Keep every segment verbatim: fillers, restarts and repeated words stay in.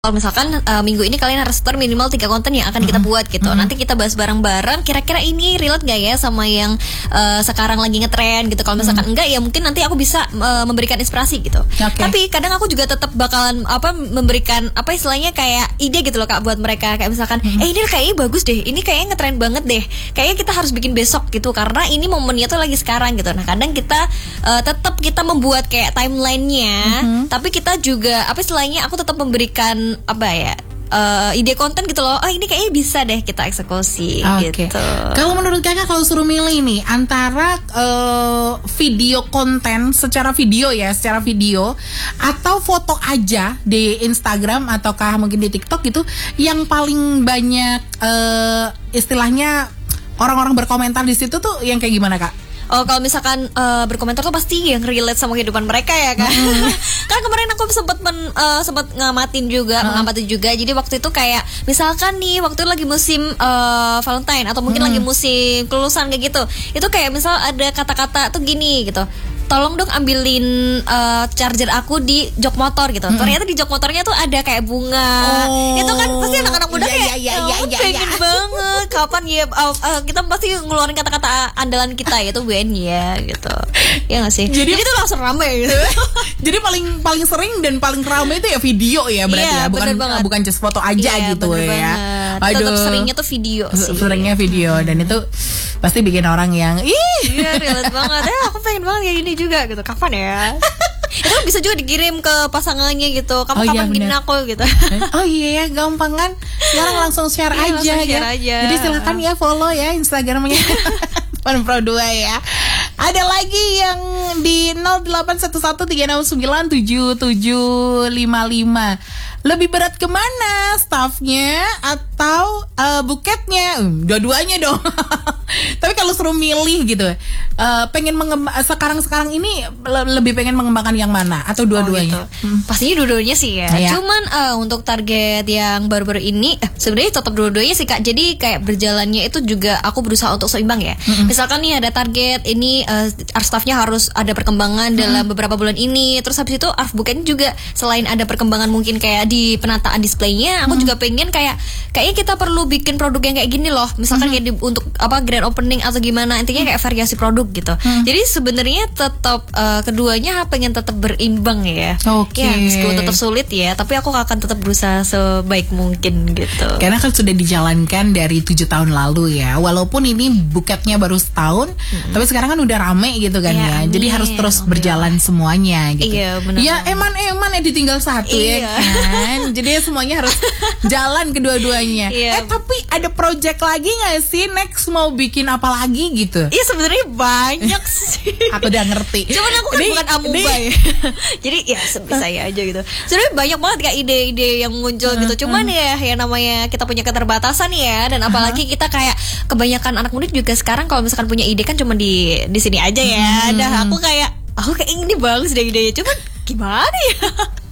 Kalau misalkan uh, minggu ini kalian harus setor minimal tiga konten yang akan kita Mm-hmm. buat gitu. Mm-hmm. Nanti kita bahas bareng-bareng. Kira-kira ini relate gak ya sama yang uh, sekarang lagi ngetren gitu. Kalau misalkan mm-hmm. enggak, ya mungkin nanti aku bisa uh, memberikan inspirasi gitu. Okay. Tapi kadang aku juga tetap bakalan apa memberikan apa istilahnya kayak ide gitu loh Kak buat mereka. Kayak misalkan, mm-hmm. eh ini kayaknya bagus deh. Ini kayaknya ngetren banget deh. Kayaknya kita harus bikin besok gitu karena ini momennya tuh lagi sekarang gitu. Nah kadang kita uh, tetap kita membuat kayak timelinenya, mm-hmm. tapi kita juga apa istilahnya aku tetap memberikan apa ya? Uh, ide konten gitu loh. Oh ini kayaknya bisa deh kita eksekusi. Okay. Gitu. Kalau menurut kakak, kalau suruh milih nih antara uh, video konten secara video ya, secara video atau foto aja di Instagram ataukah mungkin di TikTok gitu, yang paling banyak uh, istilahnya orang-orang berkomentar di situ tuh yang kayak gimana Kak? Oh kalau misalkan uh, berkomentar tuh pasti yang relate sama kehidupan mereka ya kan. Mm. Kan kemarin aku sempat men, uh, sempat ngamatin juga, mm. mengamati juga. Jadi waktu itu kayak misalkan nih waktu itu lagi musim uh, Valentine atau mungkin mm. lagi musim kelulusan kayak gitu. Itu kayak misal ada kata-kata tuh gini gitu. Tolong dong ambilin uh, charger aku di jok motor gitu. Mm-hmm. Ternyata di jok motornya tuh ada kayak bunga. Oh, itu kan pasti anak-anak muda iya, kayak iya, iya, oh, iya, pengen iya. banget. Kapan ya uh, uh, kita pasti ngeluarin kata-kata andalan kita yaitu Ben ya gitu. Ya nggak sih? Jadi, Jadi itu langsung rame gitu. Jadi paling paling sering dan paling ramai itu ya video ya berarti iya, ya, bukan bukan just foto aja iya, gitu ya. Aduh. Tetap seringnya tuh video sih. Seringnya video dan itu pasti bikin orang yang ih, iya relate banget. Eh aku pengen banget kayak gini juga gitu. Kapan ya? Itu bisa juga dikirim ke pasangannya gitu. Kamu oh, kapan iya, giniin aku gitu. Oh iya, gampang kan? Sekarang langsung share iya, aja langsung share ya. aja. Jadi silakan ya follow ya Instagramnya Fun Pro dua ya. Ada lagi yang di nol delapan satu satu tiga nol sembilan tujuh tujuh lima lima. Lebih berat kemana? Staffnya atau uh, buketnya? Um, dua-duanya dong. Tapi kalau suruh milih gitu, uh, pengen mengembang sekarang-sekarang ini lebih pengen mengembangkan yang mana? Atau dua-duanya? Oh, gitu. hmm. Pastinya dua-duanya sih ya. ya. Cuman uh, untuk target yang baru-baru ini, eh, sebenarnya tetap dua-duanya sih Kak. Jadi kayak berjalannya itu juga aku berusaha untuk seimbang ya. Mm-hmm. Misalkan nih ada target ini uh, art staffnya harus ada perkembangan mm-hmm. dalam beberapa bulan ini. Terus habis itu art buketnya juga selain ada perkembangan mungkin kayak di penataan displaynya, aku hmm. juga pengen kayak kayaknya kita perlu bikin produk yang kayak gini loh. Misalkan hmm. kayak di, untuk apa grand opening atau gimana, intinya kayak variasi produk gitu. Hmm. Jadi sebenarnya tetap uh, keduanya pengen tetap berimbang ya. Oke. Okay. Ya meskipun tetap sulit ya, tapi aku akan tetap berusaha sebaik mungkin gitu. Karena kan sudah dijalankan dari tujuh tahun lalu ya. Walaupun ini buketnya baru setahun, hmm. tapi sekarang kan udah rame gitu kan ya. ya. Jadi harus terus berjalan ya. Semuanya gitu. Iya benar. Ya eman-eman ya ditinggal satu iya. ya kan. Jadi semuanya harus jalan kedua-duanya. Iya. Eh tapi ada project lagi nggak sih next mau bikin apa lagi gitu? Iya sebenarnya banyak sih. Aku udah ngerti. Cuman aku kan ini, bukan amuba ya. Jadi ya sebisa ya aja gitu. Sebenarnya banyak banget kayak ide-ide yang muncul gitu. Cuman ya ya namanya kita punya keterbatasan ya. Dan apalagi kita kayak kebanyakan anak muda juga sekarang kalau misalkan punya ide kan cuma di di sini aja ya. Dan aku kayak aku kayak ini bagus deh idenya. Cuman gimana ya?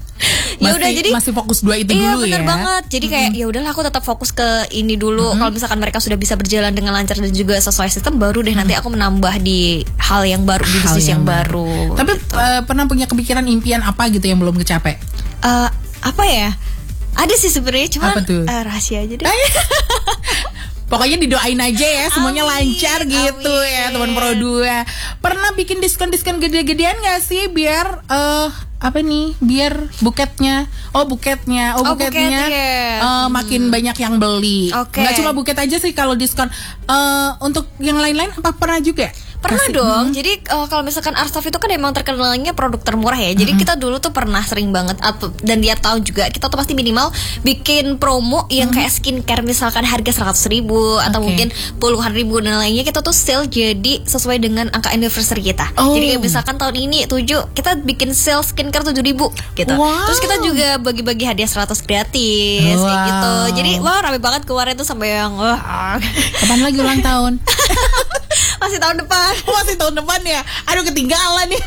Ya udah jadi masih fokus dua itu iya, dulu bener ya. banget. Jadi kayak mm-hmm. ya udahlah aku tetap fokus ke ini dulu. Mm-hmm. Kalau misalkan mereka sudah bisa berjalan dengan lancar dan juga sesuai sistem, baru deh mm-hmm. nanti aku menambah di hal yang baru, di bisnis yang, yang baru. Tapi gitu. uh, pernah punya kepikiran impian apa gitu yang belum kecapek? Uh, apa ya? Ada sih sebenarnya, cuman uh, rahasia aja deh. Pokoknya didoain aja ya semuanya amin, lancar gitu amin. Ya teman Pro dua. Pernah bikin diskon-diskon gede-gedean gak sih biar uh, apa nih biar buketnya oh buketnya oh, oh buketnya buket, yeah. uh, makin hmm. banyak yang beli. Okay. Nggak cuma buket aja sih kalau diskon. Uh, untuk yang lain-lain apa pernah juga? Pernah Kasih. dong. Hmm. Jadi uh, kalau misalkan art staff itu kan emang terkenalnya produk termurah ya. Jadi hmm. kita dulu tuh pernah sering banget atau, dan dia tahu juga kita tuh pasti minimal bikin promo yang hmm. kayak skincare misalkan harga seratus ribu atau okay. mungkin puluhan ribu dan lainnya, kita tuh sale jadi sesuai dengan angka anniversary kita. Oh. Jadi misalkan tahun ini tujuh kita bikin sale skincare tujuh ribu gitu. Wow. Terus kita juga bagi-bagi hadiah seratus gratis wow. kayak gitu. Jadi wah rame banget kemarin tuh sampai yang wah. Kapan lagi ulang tahun? Masih tahun depan. Oh, masih tahun depan ya. Aduh, ketinggalan ya.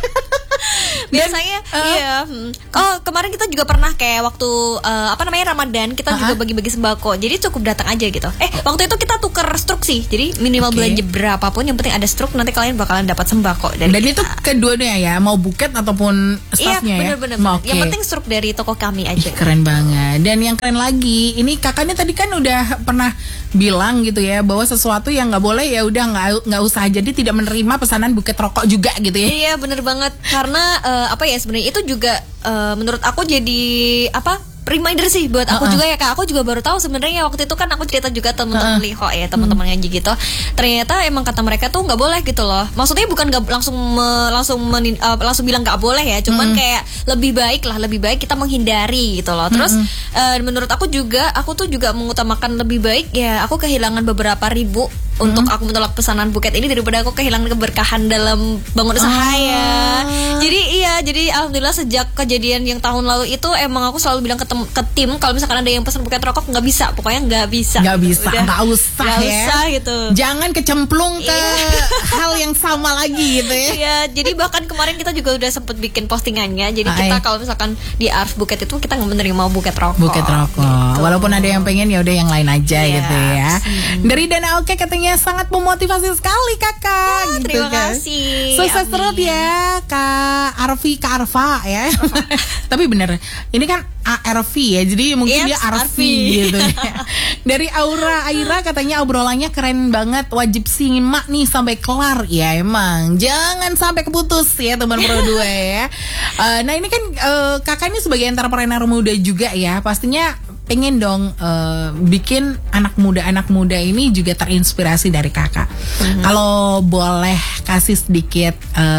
Biasanya uh, iya. Hmm. Oh, kemarin kita juga pernah kayak waktu uh, apa namanya Ramadan, kita uh-huh. juga bagi-bagi sembako. Jadi cukup datang aja gitu. Eh, waktu itu kita tuker struk sih. Jadi minimal okay. belanja berapapun yang penting ada struk, nanti kalian bakalan dapat sembako dari Dan kita. itu keduanya ya, mau buket ataupun staffnya iya, ya. Bener-bener. Okay. Yang penting struk dari toko kami aja. Ih, keren banget. Dan yang keren lagi, ini kakaknya tadi kan udah pernah bilang gitu ya bahwa sesuatu yang nggak boleh ya udah nggak nggak usah, jadi tidak menerima pesanan buket rokok juga gitu ya. Iya bener banget, karena uh, apa ya sebenarnya itu juga uh, menurut aku jadi apa reminder sih buat aku uh-uh. juga ya Kak. Aku juga baru tahu sebenarnya waktu itu kan aku cerita juga teman-teman uh-uh. Liho ya, teman-teman ngaji gitu. Ternyata emang kata mereka tuh nggak boleh gitu loh. Maksudnya bukan nggak langsung me, langsung menin, uh, langsung bilang nggak boleh ya, cuman uh-uh. kayak lebih baik lah, lebih baik kita menghindari gitu loh. Terus uh-uh. uh, menurut aku juga, aku tuh juga mengutamakan lebih baik ya. Aku kehilangan beberapa ribu hmm. untuk aku menolak pesanan buket ini daripada aku kehilangan keberkahan dalam bangun usaha ah. ya. Jadi iya, jadi alhamdulillah sejak kejadian yang tahun lalu itu emang aku selalu bilang ke, tem- ke tim kalau misalkan ada yang pesan buket rokok nggak bisa, pokoknya nggak bisa. Nggak bisa, nggak usah gak ya. usah gitu. Jangan kecemplung ke hal yang sama lagi gitu ya. Iya, jadi bahkan kemarin kita juga udah sempet bikin postingannya. Jadi Ay. kita kalau misalkan di Arf Buket itu kita nggak menerima buket rokok. Buket rokok. Gitu. Walaupun ada yang pengen ya udah yang lain aja yes. gitu ya. Hmm. Dari Dana Oke katanya sangat memotivasi sekali kakak. Oh, gitu terima kan. kasih. Sukses terus ya Kak Arfi, Kak Arfa ya. Tapi bener, ini kan A R V ya, jadi mungkin yes, dia Arfi gitu ya. Dari Aura Aira katanya obrolannya keren banget, wajib simak nih sampai kelar. Ya emang, jangan sampai keputus ya teman Pro dua ya. Uh, nah ini kan uh, kakak ini sebagai entrepreneur muda juga ya, pastinya pengen dong uh, bikin anak muda-anak muda ini juga terinspirasi dari kakak. Mm-hmm. Kalau boleh kasih sedikit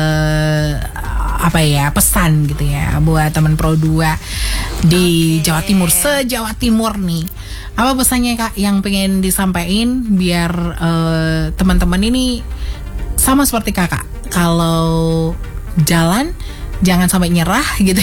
uh, apa ya pesan gitu ya buat teman Pro dua di okay. Jawa Timur, se-Jawa Timur nih. Apa pesannya Kak yang pengen disampaikan biar uh, teman-teman ini sama seperti kakak, kalau jalan jangan sampai nyerah gitu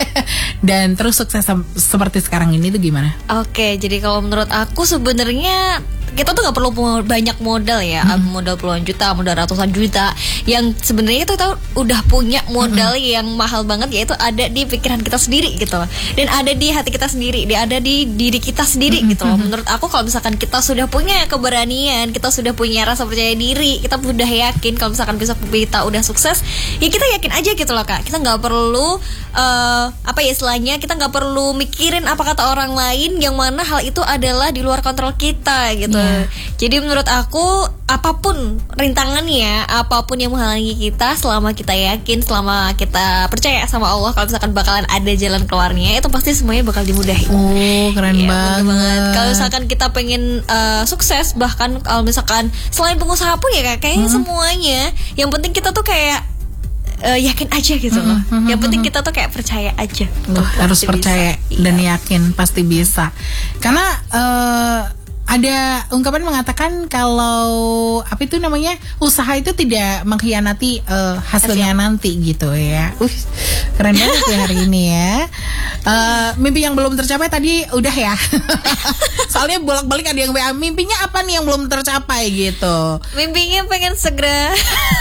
dan terus sukses seperti sekarang ini tuh gimana? Oke, jadi kalau menurut aku sebenarnya kita tuh nggak perlu banyak modal ya, hmm. modal puluhan juta, modal ratusan juta. Yang sebenarnya itu tahu udah punya modal hmm. yang mahal banget, yaitu ada di pikiran kita sendiri gitu loh, dan ada di hati kita sendiri, dia ada di diri kita sendiri hmm. gitu loh. Menurut aku kalau misalkan kita sudah punya keberanian, kita sudah punya rasa percaya diri, kita udah yakin kalau misalkan besok kita udah sukses, ya kita yakin aja gitu loh Kak. Kita nggak perlu uh, apa ya istilahnya, kita nggak perlu mikirin apa kata orang lain, yang mana hal itu adalah di luar kontrol kita gitu. Yeah. Jadi menurut aku apapun rintangannya, apapun yang menghalangi kita, selama kita yakin, selama kita percaya sama Allah kalau misalkan bakalan ada jalan keluarnya, itu pasti semuanya bakal dimudahin. Oh, keren ya, banget. banget. Kalau misalkan kita pengen uh, sukses, bahkan kalau misalkan selain pengusaha pun ya kayaknya hmm. semuanya, yang penting kita tuh kayak uh, yakin aja gitu loh. Mm-hmm. Yang penting kita tuh kayak percaya aja. Tuh, harus percaya bisa. Dan iya. yakin pasti bisa. Karena uh, ada ungkapan mengatakan kalau apa itu namanya, usaha itu tidak mengkhianati uh, hasilnya Hasil. nanti gitu ya. Uh, keren banget ya hari ini ya. Uh, mimpi yang belum tercapai tadi udah ya. Soalnya bolak-balik ada yang W A, mimpinya apa nih yang belum tercapai gitu. Mimpinya pengen segera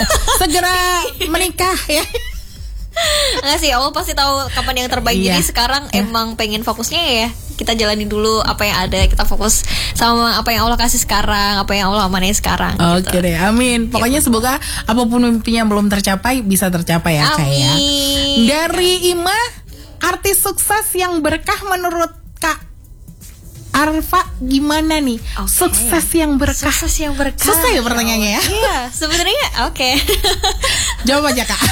segera menikah ya. Enggak sih, Allah pasti tahu kapan yang terbaik. Iya. Jadi sekarang ya. emang pengen fokusnya ya kita jalani dulu apa yang ada, kita fokus sama apa yang Allah kasih sekarang, apa yang Allah amanai sekarang. Oke gitu. deh, amin. Pokoknya gitu. Semoga apapun mimpinya yang belum tercapai bisa tercapai ya Kak ya. Dari Ima, artis sukses yang berkah menurut Kak Arfa gimana nih? Okay. Sukses yang berkah. Sukses yang berkah. Susah ya pertanyaannya ya? Iya, sebenarnya oke. Okay. Jawab aja Kak.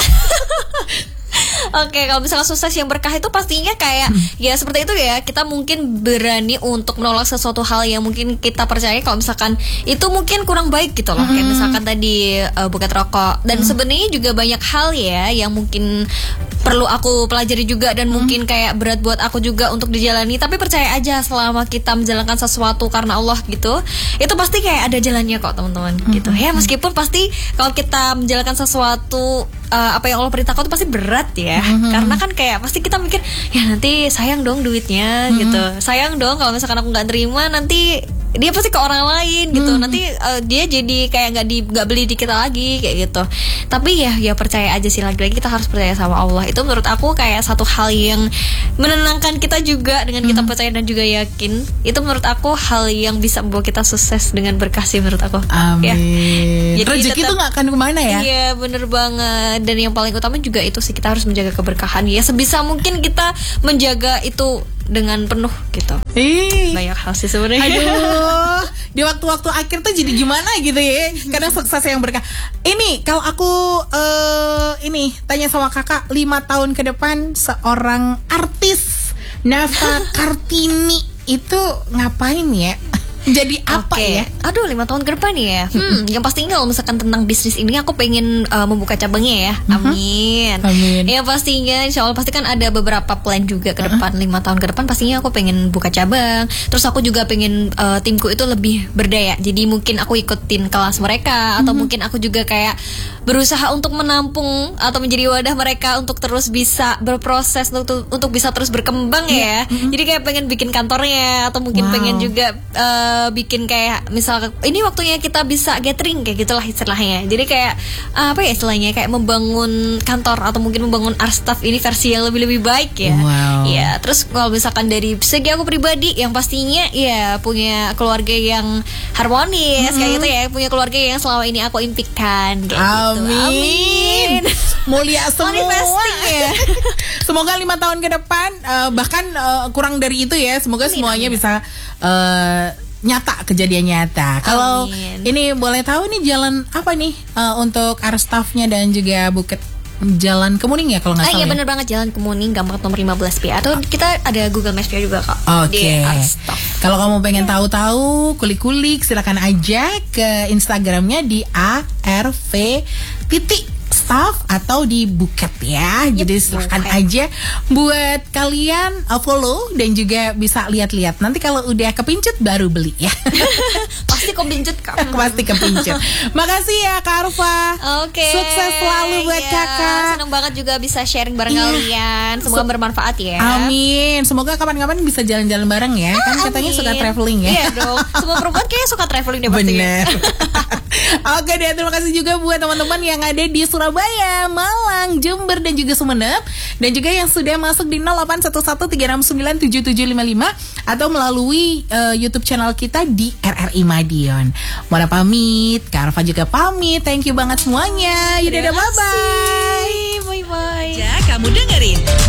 Oke, okay, kalau misalnya sukses yang berkah itu pastinya kayak hmm. ya seperti itu ya, kita mungkin berani untuk menolak sesuatu hal yang mungkin kita percaya kalau misalkan itu mungkin kurang baik gitu loh. Hmm. Kayak misalkan tadi uh, buket rokok. Dan hmm. sebenarnya juga banyak hal ya yang mungkin perlu aku pelajari juga, dan hmm. mungkin kayak berat buat aku juga untuk dijalani. Tapi percaya aja, selama kita menjalankan sesuatu karena Allah gitu, itu pasti kayak ada jalannya kok teman-teman hmm. gitu. Ya meskipun pasti kalau kita menjalankan sesuatu uh, apa yang Allah perintahkan itu pasti berat ya. Mm-hmm. Karena kan kayak pasti kita mikir, ya nanti sayang dong duitnya mm-hmm. gitu. Sayang dong kalau misalkan aku gak terima, nanti dia pasti ke orang lain gitu. Hmm. Nanti uh, dia jadi kayak nggak di nggak beli di kita lagi kayak gitu. Tapi ya ya percaya aja sih, lagi-lagi kita harus percaya sama Allah. Itu menurut aku kayak satu hal yang menenangkan kita juga dengan kita hmm. percaya dan juga yakin. Itu menurut aku hal yang bisa membawa kita sukses dengan berkah sih menurut aku. Amin. Ya. Rezeki itu nggak akan kemana ya? Iya bener banget. Dan yang paling utama juga itu sih, kita harus menjaga keberkahan. Ya sebisa mungkin kita menjaga itu dengan penuh gitu. Ih. Banyak hal sih sebenarnya. Aduh, di waktu-waktu akhir tuh jadi gimana gitu ya? Kadang sukses yang berkah. Ini kalau aku uh, ini tanya sama kakak, lima tahun ke depan seorang artis Nafa Kartini itu ngapain ya? Jadi apa okay. ya? Aduh, lima tahun ke depan ya. Hmm, yang pasti kalau misalkan tentang bisnis ini aku pengen uh, membuka cabangnya ya. Amin. Amin. Ya pastinya, insya Allah pasti kan ada beberapa plan juga ke depan. Lima tahun ke depan pastinya aku pengen buka cabang. Terus aku juga pengen uh, timku itu lebih berdaya. Jadi mungkin aku ikutin kelas mereka, atau mungkin aku juga kayak berusaha untuk menampung atau menjadi wadah mereka untuk terus bisa berproses, untuk untuk bisa terus berkembang ya. Jadi kayak pengen bikin kantornya, atau mungkin Wow. pengen juga uh, bikin kayak misal ini waktunya kita bisa gathering kayak gitulah istilahnya. Jadi kayak uh, apa ya istilahnya, kayak membangun kantor atau mungkin membangun art staff ini versi yang lebih lebih baik ya. Wow. Ya, terus kalau misalkan dari segi aku pribadi, yang pastinya ya punya keluarga yang harmonis hmm. kayak gitu ya, punya keluarga yang selama ini aku impikan kayak Amin. gitu. Amin. Mulia semua. Ya. Semoga lima tahun ke depan uh, bahkan uh, kurang dari itu ya. Semoga Amin, semuanya amin. bisa uh, nyata, kejadian nyata. Kalau ini boleh tahu nih jalan apa nih uh, untuk art staffnya dan juga Bukit Jalan Kemuning ya kalau nggak ah, salah. Iya ya? bener banget, Jalan Kemuning, Gampang nomor lima belas B. Atau kita ada Google Maps-nya juga kok. Oke. Okay. Kalau kamu pengen tahu-tahu, kulik-kulik, silakan aja ke Instagramnya di A R V titik staff atau di Buket ya. Yep, jadi silakan okay. aja buat kalian uh, follow dan juga bisa lihat-lihat. Nanti kalau udah kepincut baru beli ya. Pasti kepincut kak. Pasti kepincut. Makasih ya Kak Arfa. Oke. Okay. Sukses selalu buat yeah. kakak. Senang banget juga bisa sharing bareng yeah. kalian. Semoga so, bermanfaat ya. Amin. Semoga kapan-kapan bisa jalan-jalan bareng ya. Ah, kan katanya amin. Suka traveling ya. Iya dong. Semua perempuan kayaknya suka traveling deh pasti. Bener. Oke deh, terima kasih juga buat teman-teman yang ada di Surabaya, Malang, Jember dan juga Sumeneb, dan juga yang sudah masuk di nol delapan satu satu tiga enam sembilan tujuh tujuh lima lima atau melalui uh, YouTube channel kita di R R I Madiun. Mona pamit, Kak Arfa juga pamit. Thank you banget semuanya. Yaudah, bye bye. Bye bye. Kamu dengerin